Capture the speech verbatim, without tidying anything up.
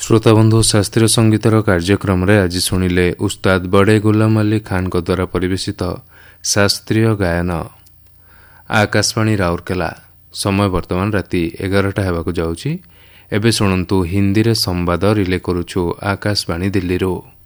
श्रोताबंधु शास्त्रीय संगीतर कार्यक्रम रे आज शुणिले उस्ताद बड़े गुलाम अली खान को द्वारा परिवेशित शास्त्रीय गायन। आकाशवाणी राउरकेला समय वर्तमान राति एगारटा हेबाकु जाउछि। एबे शुणंतु हिंदी रे संवाद रिले करूछु आकाशवाणी दिल्ली रो।